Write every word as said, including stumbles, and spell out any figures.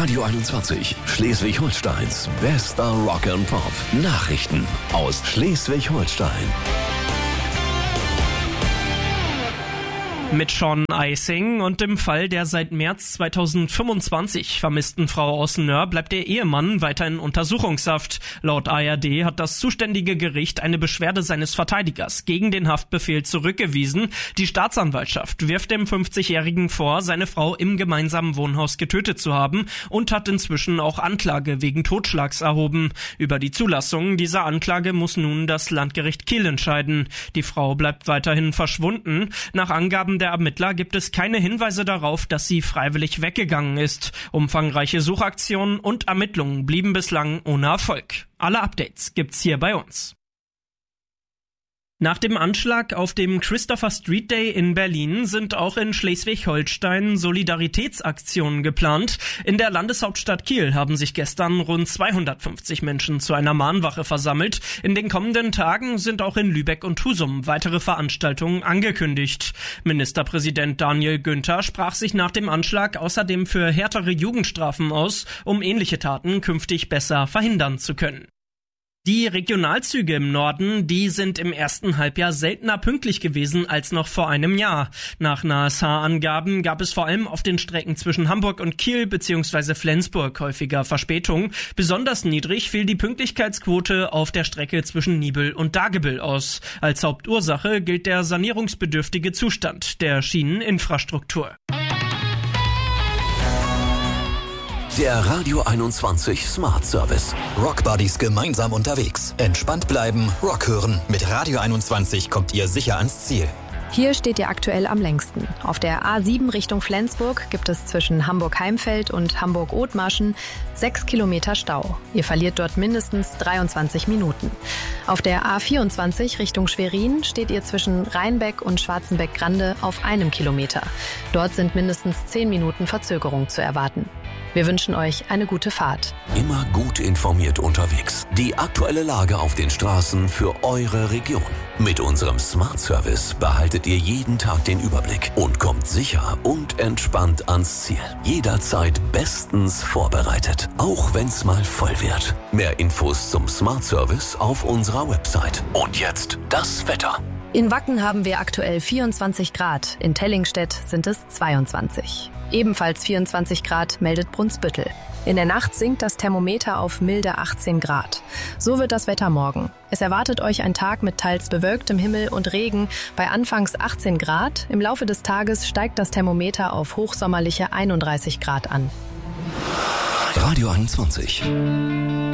Radio einundzwanzig, Schleswig-Holsteins bester Rock and Pop. Nachrichten aus Schleswig-Holstein. Mit Sean Eising und dem Fall der seit März zweitausendfünfundzwanzig vermissten Frau aus Nöhr bleibt der Ehemann weiter in Untersuchungshaft. Laut A R D hat das zuständige Gericht eine Beschwerde seines Verteidigers gegen den Haftbefehl zurückgewiesen. Die Staatsanwaltschaft wirft dem fünfzigjährigen vor, seine Frau im gemeinsamen Wohnhaus getötet zu haben und hat inzwischen auch Anklage wegen Totschlags erhoben. Über die Zulassung dieser Anklage muss nun das Landgericht Kiel entscheiden. Die Frau bleibt weiterhin verschwunden. Nach Angaben der Ermittler gibt es keine Hinweise darauf, dass sie freiwillig weggegangen ist. Umfangreiche Suchaktionen und Ermittlungen blieben bislang ohne Erfolg. Alle Updates gibt's hier bei uns. Nach dem Anschlag auf dem Christopher Street Day in Berlin sind auch in Schleswig-Holstein Solidaritätsaktionen geplant. In der Landeshauptstadt Kiel haben sich gestern rund zweihundertfünfzig Menschen zu einer Mahnwache versammelt. In den kommenden Tagen sind auch in Lübeck und Husum weitere Veranstaltungen angekündigt. Ministerpräsident Daniel Günther sprach sich nach dem Anschlag außerdem für härtere Jugendstrafen aus, um ähnliche Taten künftig besser verhindern zu können. Die Regionalzüge im Norden, die sind im ersten Halbjahr seltener pünktlich gewesen als noch vor einem Jahr. Nach N A S H-Angaben gab es vor allem auf den Strecken zwischen Hamburg und Kiel bzw. Flensburg häufiger Verspätungen. Besonders niedrig fiel die Pünktlichkeitsquote auf der Strecke zwischen Nibel und Dagebüll aus. Als Hauptursache gilt der sanierungsbedürftige Zustand der Schieneninfrastruktur. Der Radio einundzwanzig Smart Service. Rock Buddies gemeinsam unterwegs. Entspannt bleiben, Rock hören. Mit Radio einundzwanzig kommt ihr sicher ans Ziel. Hier steht ihr aktuell am längsten. Auf der A sieben Richtung Flensburg gibt es zwischen Hamburg-Heimfeld und Hamburg-Othmarschen sechs Kilometer Stau. Ihr verliert dort mindestens dreiundzwanzig Minuten. Auf der A vierundzwanzig Richtung Schwerin steht ihr zwischen Rheinbeck und Schwarzenbeck-Grande auf einem Kilometer. Dort sind mindestens zehn Minuten Verzögerung zu erwarten. Wir wünschen euch eine gute Fahrt. Immer gut informiert unterwegs. Die aktuelle Lage auf den Straßen für eure Region. Mit unserem Smart Service behaltet ihr jeden Tag den Überblick und kommt sicher und entspannt ans Ziel. Jederzeit bestens vorbereitet, auch wenn's mal voll wird. Mehr Infos zum Smart Service auf unserer Website. Und jetzt das Wetter. In Wacken haben wir aktuell vierundzwanzig Grad, in Tellingstedt sind es zweiundzwanzig. Ebenfalls vierundzwanzig Grad meldet Brunsbüttel. In der Nacht sinkt das Thermometer auf milde achtzehn Grad. So wird das Wetter morgen. Es erwartet euch ein Tag mit teils bewölktem Himmel und Regen bei anfangs achtzehn Grad. Im Laufe des Tages steigt das Thermometer auf hochsommerliche einunddreißig Grad an. Radio einundzwanzig.